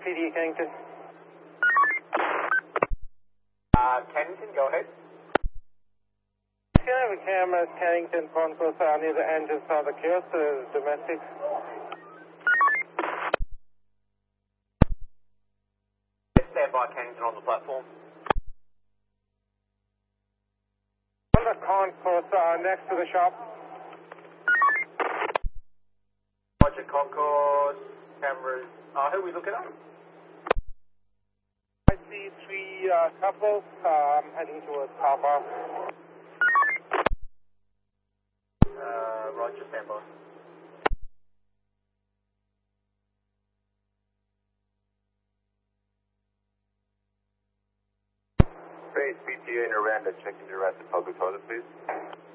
PD Kennington. Kennington, go ahead. Can I have a camera at Kennington Concourse near the engine side of the kiosk, domestic? Stand by Kennington on the platform. On the concourse next to the shop. Roger, Concourse, cameras. Who are we looking at? I see three couples heading towards car park. Roger, stand by. Base BTA and Aranda checking your at the public toilet, please.